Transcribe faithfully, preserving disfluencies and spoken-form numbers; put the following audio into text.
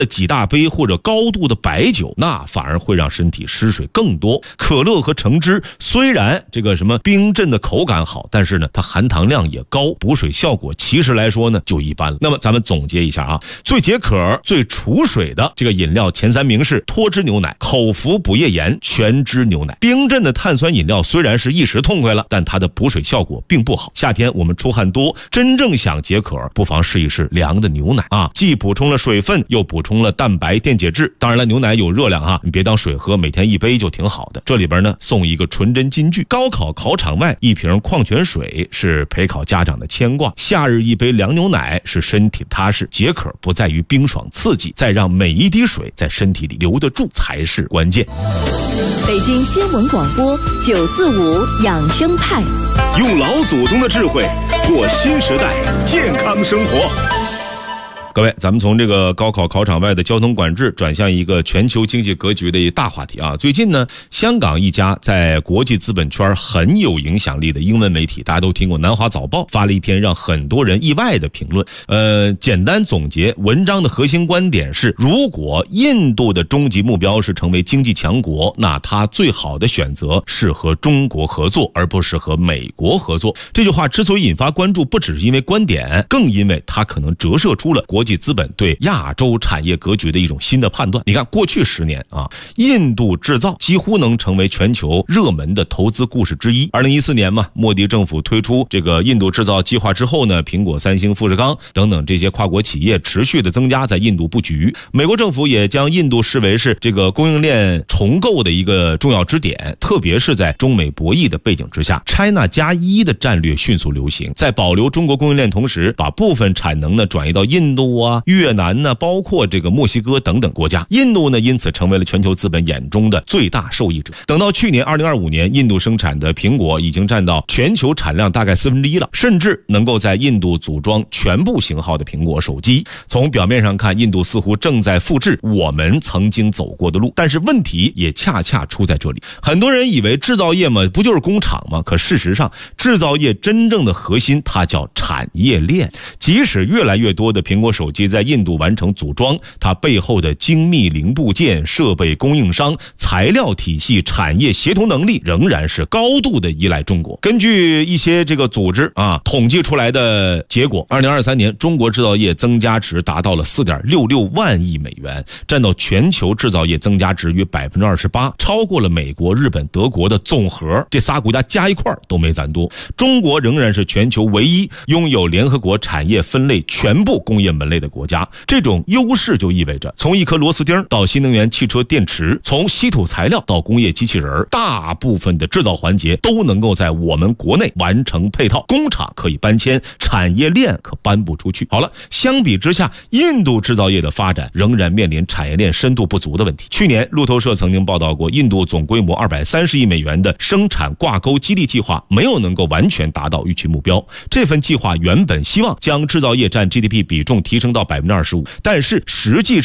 几大杯或者高度的白酒，那反而会让身体失水更多。可乐和橙汁虽然这个什么冰镇的口感好，但是呢它含糖量也高，补水效果其实来说呢就一般了。那么咱们总结一下啊，最解渴最除水的这个饮料前三名是脱脂牛奶、口服补液盐、全脂牛奶。冰镇的碳酸饮料虽然是一时痛快了，但它的补水效果并不好。夏天我们出汗多，真正想解渴不妨试一试凉的牛奶啊，既补充了水分又补充了蛋白电解质。当然了，牛奶有热量啊，你别当水喝，每天一杯就挺好的。这里边呢送一个纯真金句，高考考场外一瓶矿泉水是陪考家长的牵挂，夏日一杯凉牛奶是身体踏实。解渴不在于冰爽刺激，再让每一滴水在身体里留得住才是关键。 北京新闻广播九四五养生派， 用老祖宗的智慧过新时代健康生活。 各位，咱们从这个高考考场外的交通管制转向一个全球经济格局的一大话题啊。最近呢，香港一家在国际资本圈很有影响力的英文媒体，大家都听过南华早报，发了一篇让很多人意外的评论。呃，简单总结文章的核心观点是，如果印度的终极目标是成为经济强国，那它最好的选择是和中国合作，而不是和美国合作。这句话之所以引发关注，不只是因为观点，更因为它可能折射出了国际资本对亚洲产业格局的一种新的判断。你看过去十年啊，印度制造几乎能成为全球热门的投资故事之一。二零一四年嘛，莫迪政府推出这个印度制造计划之后呢，苹果、三星、富士康等等这些跨国企业持续的增加在印度布局。美国政府也将印度视为是这个供应链重构的一个重要支点，特别是在中美博弈的背景之下 ，China 加一的战略迅速流行，在保留中国供应链同时，把部分产能呢转移到印度啊、越南呢，包括这个墨西哥等等国家。印度呢因此成为了全球资本眼中的最大受益者。等到去年二零二五年，印度生产的苹果已经占到全球产量大概四分之一了，甚至能够在印度组装全部型号的苹果手机。从表面上看，印度似乎正在复制我们曾经走过的路，但是问题也恰恰出在这里。很多人以为制造业嘛，不就是工厂吗？可事实上，制造业真正的核心它叫产业链。即使越来越多的苹果手机在印度完成组装，它背后的精密零部件、设备供应商、材料体系、产业协同能力仍然是高度的依赖中国。根据一些这个组织啊统计出来的结果，二零二三年中国制造业增加值达到了 四点六六万亿美元，占到全球制造业增加值约 百分之二十八， 超过了美国、日本、德国的总和，这仨国家加一块都没咱多。中国仍然是全球唯一拥有联合国产业分类全部工业门类的国家。这种优势就意味着，从一颗螺丝钉到新能源汽车电池，从稀土材料到工业机器人，大部分的制造环节都能够在我们国内完成配套。工厂可以搬迁，产业链可搬不出去。好了，相比之下，印度制造业的发展仍然面临产业链深度不足的问题。去年路透社曾经报道过，印度总规模二百三十亿美元的生产挂钩激励计划没有能够完全达到预期目标。这份计划原本希望将制造业占 G D P 比重提升到 百分之二十五， 但是实际